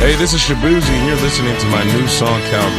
Hey, this is Shabuzi, and you're listening to my new song, Cowgirl.